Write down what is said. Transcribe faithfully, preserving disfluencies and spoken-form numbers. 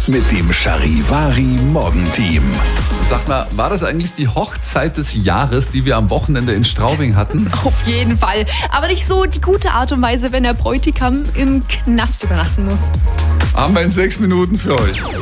mit dem Charivari Morgenteam. Sag mal, war das eigentlich die Hochzeit des Jahres, die wir am Wochenende in Straubing hatten? Auf jeden Fall. Aber nicht so die gute Art und Weise, wenn der Bräutigam im Knast übernachten muss. Haben wir in sechs Minuten für euch.